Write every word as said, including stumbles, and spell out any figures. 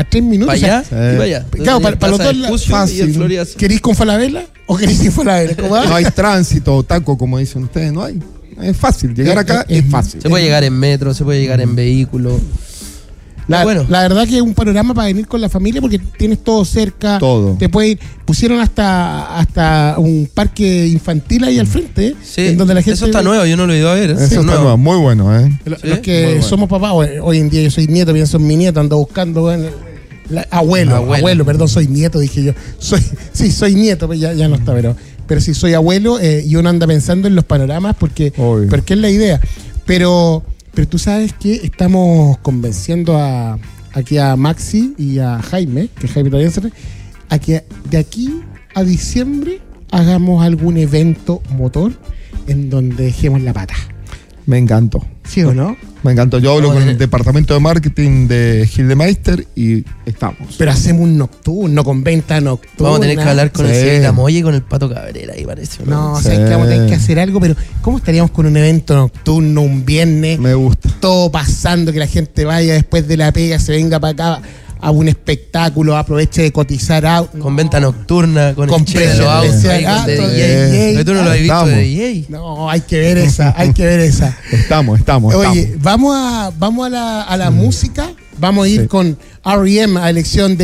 a tres minutos. ¿Para allá? O sea, y para allá. claro, para, para los dos lados. Fácil. ¿Queréis con Falabella o queréis sin Falabella? ¿Cómo va? No hay tránsito, taco, como dicen ustedes, no hay. Es fácil, llegar acá es, es, es fácil. Se puede llegar en metro, se puede llegar en vehículo. La, bueno. la verdad que es un panorama para venir con la familia porque tienes todo cerca. Todo. Te puede ir, pusieron hasta hasta un parque infantil ahí al frente. Sí, en donde la gente eso está nuevo, yo no lo he ido a ver. Eso Sí, está nuevo. nuevo, muy bueno, ¿eh? Los, ¿Sí? los que Muy bueno. somos papás, hoy, hoy en día yo soy nieto, pienso en mi nieto, ando buscando. Bueno, la, abuelo, abuelo, abuelo, perdón, soy nieto, dije yo. Soy, sí, soy nieto, pero ya, ya no está, pero, pero sí soy abuelo eh, y uno anda pensando en los panoramas porque, porque es la idea. Pero, pero tú sabes que estamos convenciendo a aquí a Maxi y a Jaime, que Jaime también se re, a que de aquí a diciembre hagamos algún evento motor en donde dejemos la pata. Me encantó. ¿Sí o no? Me encantó. Yo hablo No, con eh. el departamento de marketing de Gildemeister y estamos. Pero hacemos un nocturno, con venta nocturna. Vamos a tener que hablar con Sí. el Civita Moya y con el Pato Cabrera, ahí parece. No, Sí. o sea, es que vamos a tener que hacer algo, pero ¿cómo estaríamos con un evento nocturno, un viernes? Me gusta. Todo pasando, que la gente vaya después de la pega, se venga para acá a un espectáculo, aproveche de cotizar out. Con venta nocturna, con, Con el che de precio los autos, especial. ahí con Ah, D todo J. bien. Pero tú no lo has visto Estamos. de D J. No, hay que ver esa, hay que ver esa. Estamos, estamos, Oye, estamos. vamos a, vamos a la, a la música, vamos a ir Sí. con R E M a elección de